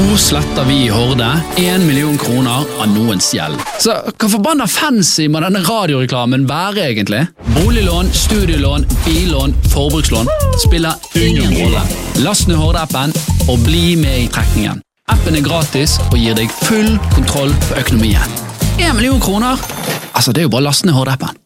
Nå sletter vi i Horde 1 million kroner av noens gjeld. Så hva forbanna fancy må denne radioreklamen være egentlig? Boliglån, studielån, billån, forbrukslån spiller ingen rolle. Last ned Horde-appen og bli med i trekningen. Appen er gratis og gir deg full kontroll på økonomien. 1 million kroner? Altså, det er jo bare å laste ned Horde-appen.